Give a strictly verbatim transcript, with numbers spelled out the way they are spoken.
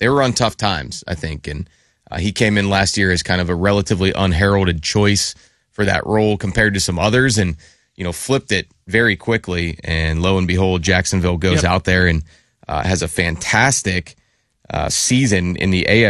they were on tough times, I think. And uh, he came in last year as kind of a relatively unheralded choice for that role compared to some others, and you know, flipped it very quickly. And lo and behold, Jacksonville goes yep. out there and uh, has a fantastic uh, season in the A F C.